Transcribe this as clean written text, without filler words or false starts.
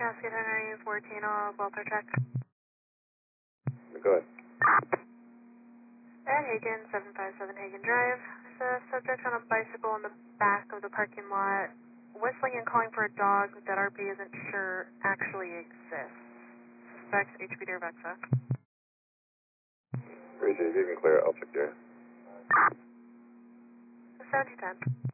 Cascade Henry 14 off welfare check. Go ahead. At Hagen, 757 Hagen Drive. There's a subject on a bicycle in the back of the parking lot, whistling and calling for a dog that RP isn't sure actually exists. Suspects HPD or VEXA. Appreciate it. You can clear it. I'll check there. 7010.